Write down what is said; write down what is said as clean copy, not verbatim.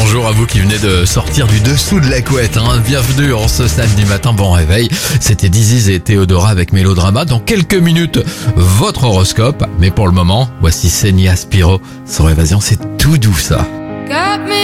bonjour à vous qui venez de sortir du dessous de la couette. Bienvenue en ce samedi matin, bon réveil. C'était Diziz et Théodora avec Mélodrama. Dans quelques minutes, votre horoscope. Mais pour le moment, voici Senia Spiro. Sur Évasion, c'est tout doux ça.